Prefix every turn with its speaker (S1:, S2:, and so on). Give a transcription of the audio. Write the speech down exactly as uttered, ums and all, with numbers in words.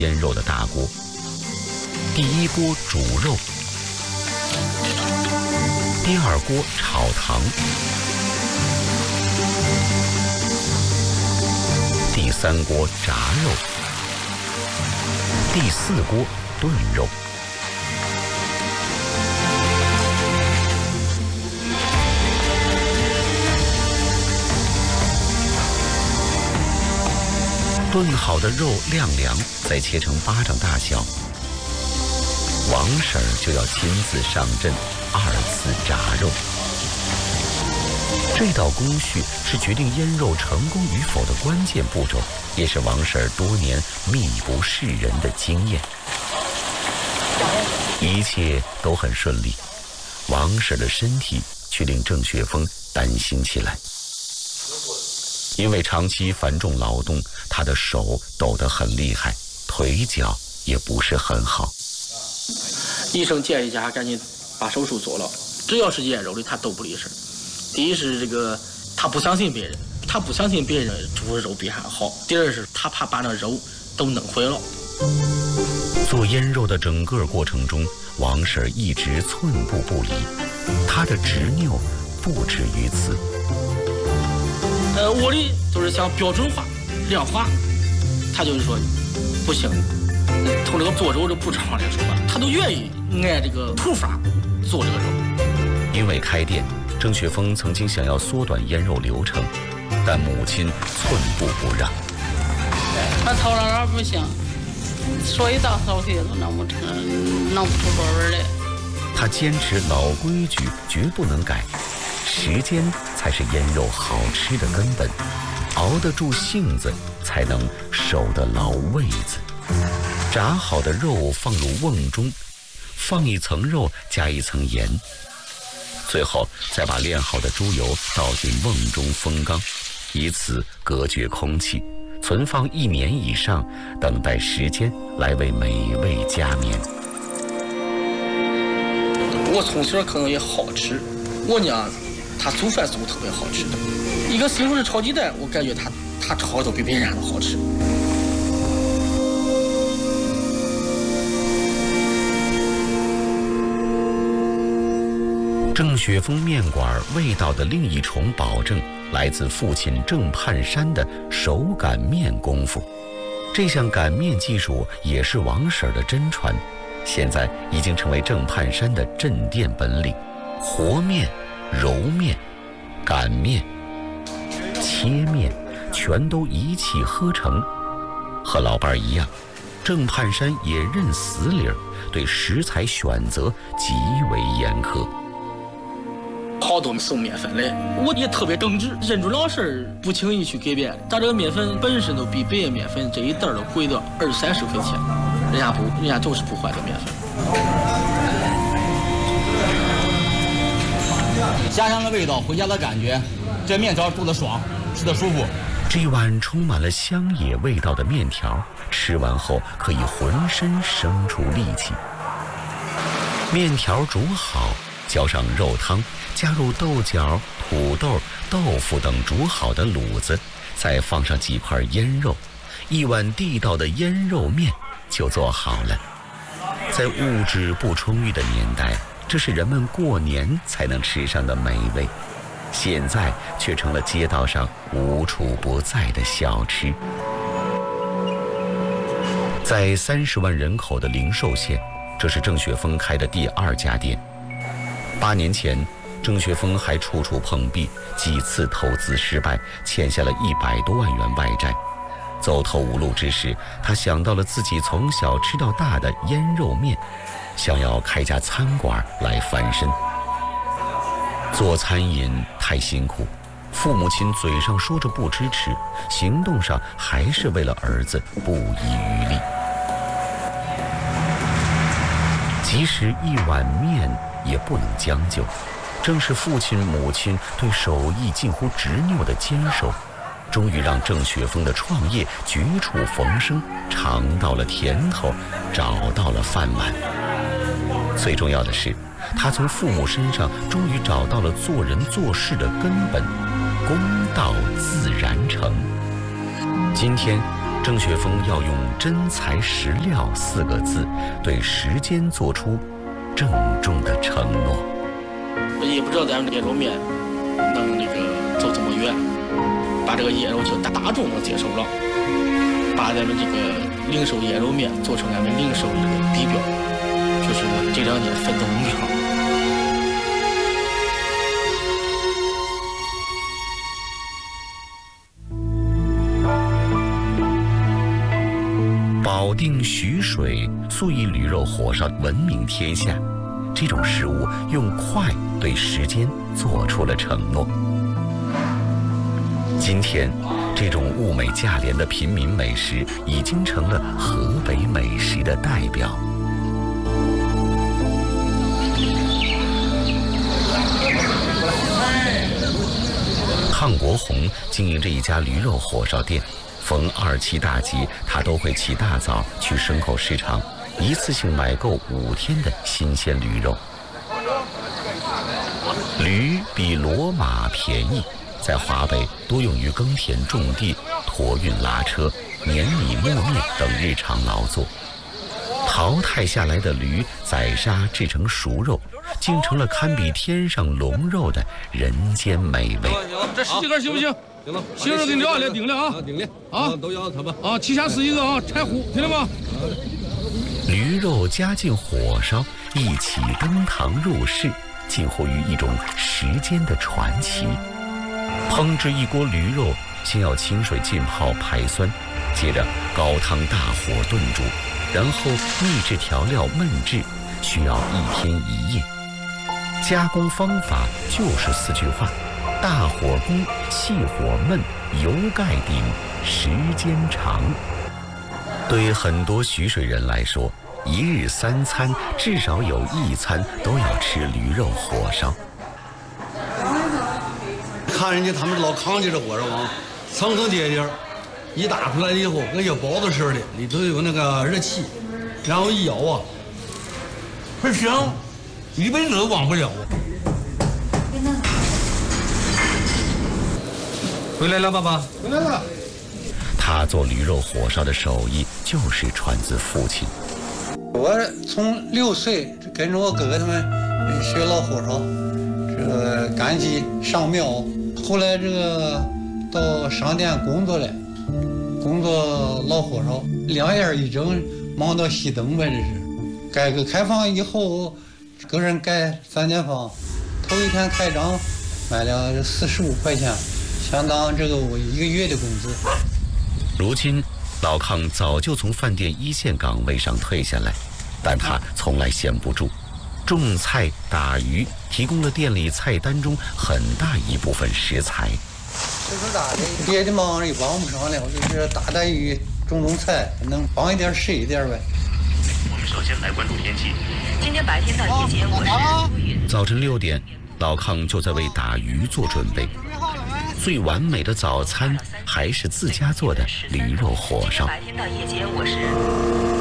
S1: 腌肉的大锅。第一锅煮肉，第二锅炒糖，第三锅炸肉，第四锅炖肉。炖好的肉晾凉，再切成巴掌大小。王婶儿就要亲自上阵，二次炸肉。这道工序是决定腌肉成功与否的关键步骤，也是王婶儿多年秘不示人的经验。一切都很顺利，王婶儿的身体却令郑雪峰担心起来。因为长期繁重劳动，他的手抖得很厉害，腿脚也不是很好。
S2: 医生建议家赶紧把手术做了，只要是腌肉的他都不离身。第一是这个他不相信别人，他不相信别人煮的肉比他好；第二是他怕把那肉都弄毁了。
S1: 做腌肉的整个过程中，王婶一直寸步不离，她的执拗不止于此。
S2: 呃，我的就是想标准化、量化，他就是说不行。从这个做肉的步骤上来说吧，他都愿意按这个土法做这个肉。
S1: 因为开店，郑雪峰曾经想要缩短腌肉流程，但母亲寸步不让。
S3: 他头脑儿不行，说一道手续都弄不成，弄不出味儿来。
S1: 他坚持老规矩，绝不能改。时间才是腌肉好吃的根本，熬得住性子，才能守得牢位子。炸好的肉放入瓮中，放一层肉，加一层盐，最后再把炼好的猪油倒进瓮中封缸，以此隔绝空气，存放一年以上，等待时间来为美味加冕。
S2: 我从小可能也好吃，我娘她做饭做特别好吃的，一个西红柿炒鸡蛋，我感觉她她炒的都比别人都好吃。
S1: 郑雪峰面馆味道的另一重保证来自父亲郑盼山的手擀面功夫。这项擀面技术也是王婶的真传，现在已经成为郑盼山的镇店本领。和面、揉面、擀面、切面，全都一气呵成。和老伴儿一样，郑盼山也认死理儿，对食材选择极为严苛。
S2: 好多送面粉来，我也特别耿直，认准老事不轻易去改变。咱这个面粉本身都比别的面粉这一袋都贵到二三十块钱，人家不，人家就是不换这面粉。
S4: 家乡的味道，回家的感觉，这面条做得爽，吃得舒服。
S1: 这碗充满了乡野味道的面条，吃完后可以浑身生出力气。面条煮好，浇上肉汤，加入豆角、土豆、豆腐等煮好的卤子，再放上几块腌肉，一碗地道的腌肉面就做好了。在物质不充裕的年代，这是人们过年才能吃上的美味，现在却成了街道上无处不在的小吃。在三十万人口的灵寿县，这是郑雪峰开的第二家店。八年前，郑雪峰还处处碰壁，几次投资失败，欠下了一百多万元外债。走投无路之时，他想到了自己从小吃到大的腌肉面，想要开家餐馆来翻身。做餐饮太辛苦，父母亲嘴上说着不支持，行动上还是为了儿子不遗余力。即使一碗面也不能将就，正是父亲母亲对手艺近乎执拗的坚守，终于让郑雪峰的创业绝处逢生，尝到了甜头，找到了饭碗。最重要的是，他从父母身上终于找到了做人做事的根本，公道自然成。今天郑雪峰要用“真材实料”四个字，对时间做出郑重的承诺。
S2: 也不知道咱们野肉面能那个走这么远，把这个野肉就大大众能接受了，把咱们这个零售野肉面做成咱们零售这个地标，就是这两年奋斗目标。保定徐水素以驴肉火烧闻名天下，这种食物用快对时间做出了承诺。今天，这种物美价廉的平民美食已经成了河北美食的代表。康国红经营着一家驴肉火烧店。逢二七大节，他都会起大早去牲口市场，一次性买够五天的新鲜驴肉。驴比骡马便宜，在华北多用于耕田种地、驮运拉车、碾米磨面等日常劳作。淘汰下来的驴宰杀制成熟肉，竟成了堪比天上龙肉的人间美味。
S5: 这十几根行不行？行了，行了，给你撂下来，顶着啊，顶着啊，都要它吧啊，七下四一个啊，柴胡，听见吗？
S1: 驴肉加进火烧，一起登堂入室，近乎于一种时间的传奇。烹制一锅驴肉，先要清水浸泡排酸，接着高汤大火炖煮，然后秘制调料焖制，需要一天一夜。加工方法就是四句话：大火攻，细火焖，油盖顶，时间长。对很多徐水人来说，一日三餐至少有一餐都要吃驴肉火烧。
S6: 看人家他们老康家的火烧啊，层层叠叠，一打出来以后跟小包子似的，里头有那个热气，然后一咬啊，很香，一辈子都忘不了啊。回来了，爸爸。回来了。
S1: 他做驴肉火烧的手艺就是传自父亲。
S7: 我从六岁跟着我哥哥他们学老火烧，这个赶集上庙。后来这个到商店工作了，工作老火烧，两眼一睁，忙到熄灯呗。这是改革开放以后，个人盖三间房，头一天开张买了四十五块钱。相当这个我一个月的工资。
S1: 如今，老康早就从饭店一线岗位上退下来，但他从来闲不住，种菜、打鱼，提供了店里菜单中很大一部分食材。
S7: 这是咋的？别的忙也帮不上了，就是打打鱼、种种菜，能帮一点是一点呗。
S1: 我们首先来关注天气。
S8: 今天白天到夜间我是多云。
S1: 早晨六点，老康就在为打鱼做准备。最完美的早餐还是自家做的驴肉火烧。
S8: 白天到夜间我是。